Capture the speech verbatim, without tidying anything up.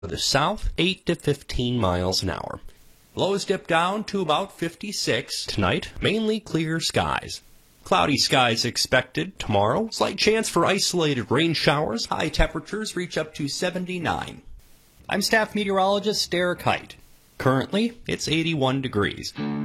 To the south, eight to fifteen miles an hour. Lows dip down to about fifty-six. Tonight, mainly clear skies. Cloudy skies expected tomorrow. Slight chance for isolated rain showers. High temperatures reach up to seventy-nine. I'm staff meteorologist Derek Height. Currently, it's eighty-one degrees.